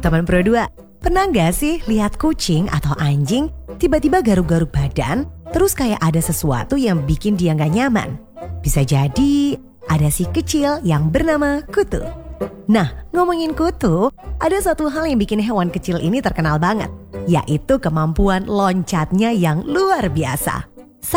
Teman Pro 2, pernah gak sih lihat kucing atau anjing tiba-tiba garuk-garuk badan, terus kayak ada sesuatu yang bikin dia gak nyaman? Bisa jadi ada si kecil yang bernama kutu. Nah, ngomongin kutu, ada satu hal yang bikin hewan kecil ini terkenal banget, yaitu kemampuan loncatnya yang luar biasa.